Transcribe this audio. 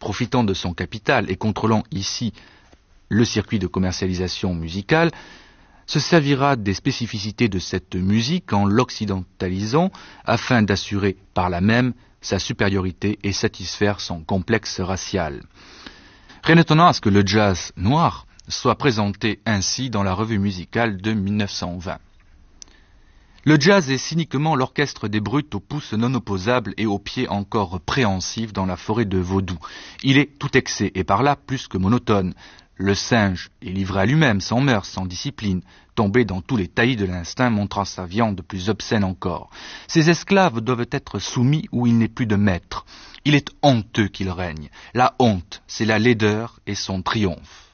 profitant de son capital et contrôlant ici le circuit de commercialisation musicale, se servira des spécificités de cette musique en l'occidentalisant afin d'assurer par là même sa supériorité et satisfaire son complexe racial. Rien n'étonnant à ce que le jazz noir soit présenté ainsi dans la revue musicale de 1920. Le jazz est cyniquement l'orchestre des brutes aux pouces non opposables et aux pieds encore préhensifs dans la forêt de Vaudou. Il est tout excès et par là plus que monotone. Le singe est livré à lui-même, sans mœurs, sans discipline, tombé dans tous les taillis de l'instinct, montrant sa viande plus obscène encore. Ses esclaves doivent être soumis où il n'est plus de maître. Il est honteux qu'il règne. La honte, c'est la laideur et son triomphe.